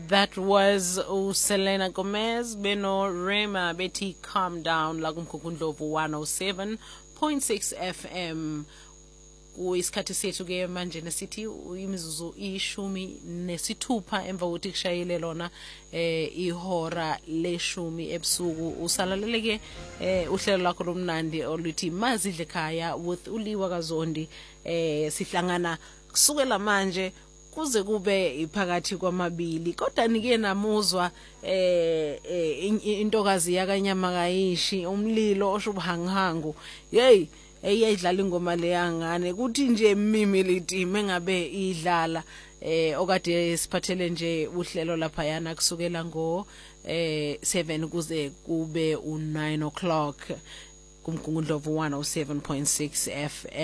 That was Selena Gomez, Beno Rema, Betty Calm Down, Lagumkukundlovu 107.6 FM. Kuyisikhathi sethu ke manje nesithi imizuzu ishumi nesithupha emva kokuthi kushayile lona ihora leshumi ebusuku. Usalaleleke uhlelo lakho lomnandi oluthi Mazidle Ekhaya with Uliwa Kazondi. Sihlangana kusukela manje kuze kube iphakathi kwamabili, kodwa nike namuzwa intokazi yakanyamakayishi umlilo oshubuhangihangu. Hey, eyidlala ingoma le yangane kuthi nje mimi litime ngabe idlala okade siphathele nje uhlelo lapha yana kusukela ngo 7 kuze kube u 9 o'clock kumgungundlovu 107.6 FM.